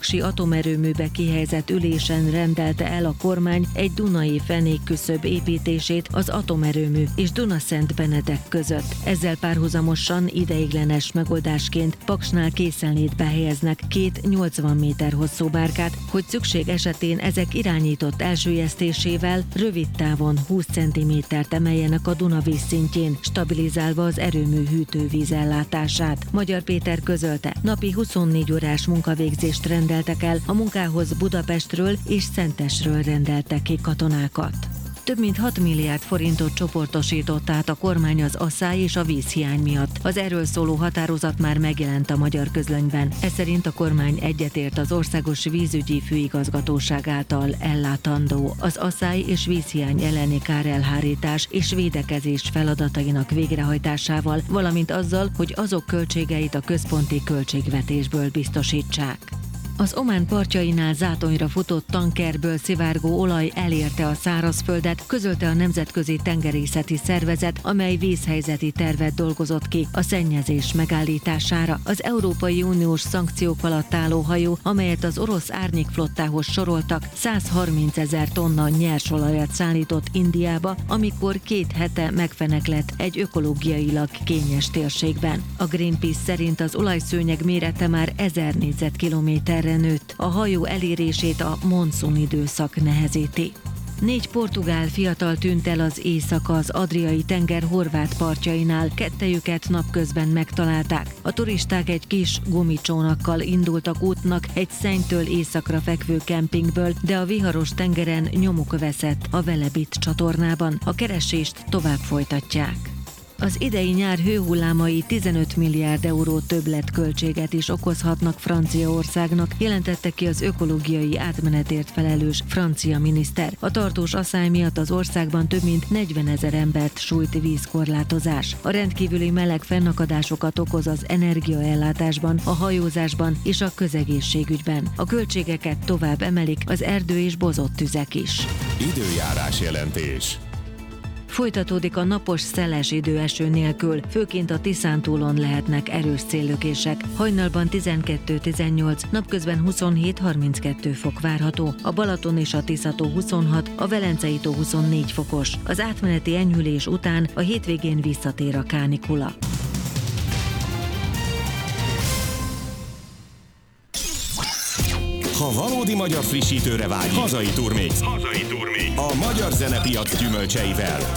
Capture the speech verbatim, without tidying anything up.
paksi atomerőműbe kihelyezett ülésen rendelte el a kormány egy dunai fenékküszöb építését az atomerőmű és Dunaszentbenedek között. Ezzel párhuzamosan ideiglenes megoldásként Paksnál készenlétbe helyeznek két nyolcvan méter hosszú bárkát, hogy szükség esetén ezek irányított elsüllyesztésével rövid távon húsz centimétert emeljenek a Duna vízszintjén, stabilizálva az erőmű hűtővíz ellátását. Magyar Péter közölte, napi huszonnégy órás munkavégzést rendeltek el, a munkához Budapestről és Szentesről rendeltek ki katonákat. Több mint hat milliárd forintot csoportosított át a kormány az asszály és a vízhiány miatt. Az erről szóló határozat már megjelent a Magyar Közlönyben. Ez szerint a kormány egyetért az Országos Vízügyi Főigazgatóság által ellátandó az asszály és vízhiány elleni kárelhárítás és védekezés feladatainak végrehajtásával, valamint azzal, hogy azok költségeit a központi költségvetésből biztosítsák. Az Omán partjainál zátonyra futott tankerből szivárgó olaj elérte a szárazföldet, közölte a Nemzetközi Tengerészeti Szervezet, amely vízhelyzeti tervet dolgozott ki a szennyezés megállítására. Az Európai Uniós szankciók alatt álló hajó, amelyet az orosz árnyékflottához soroltak, száz harminc ezer tonna nyersolajat szállított Indiába, amikor két hete megfeneklett egy ökológiailag kényes térségben. A Greenpeace szerint az olajszőnyeg mérete már ezer négyzetkilométer nőtt. A hajó elérését a monszun időszak nehezíti. Négy portugál fiatal tűnt el az éjszaka az Adriai tenger horvát partjainál, kettejüket napközben megtalálták. A turisták egy kis gumicsónakkal indultak útnak egy Szennytől északra fekvő kempingből, de a viharos tengeren nyomuk veszett a Velebit csatornában. A keresést tovább folytatják. Az idei nyár hőhullámai tizenöt milliárd euró többletköltséget is okozhatnak Franciaországnak, jelentette ki az ökológiai átmenetért felelős francia miniszter. A tartós asszály miatt az országban több mint negyvenezer embert sújt vízkorlátozás. A rendkívüli meleg fennakadásokat okoz az energiaellátásban, a hajózásban és a közegészségügyben. A költségeket tovább emelik az erdő és bozott tüzek is. Időjárás jelentés. Folytatódik a napos, szeles idő eső nélkül, főként a Tiszántúlon lehetnek erős széllökések. Hajnalban tizenkettő-tizennyolc, napközben huszonhét-harminckettő fok várható, a Balaton és a Tisza-tó huszonhat, a Velencei-tó huszonnégy fokos. Az átmeneti enyhülés után a hétvégén visszatér a kánikula. Ha valódi magyar frissítőre vágy, hazai Turmix. Hazai Turmix. A magyar zenepiac gyümölcseivel.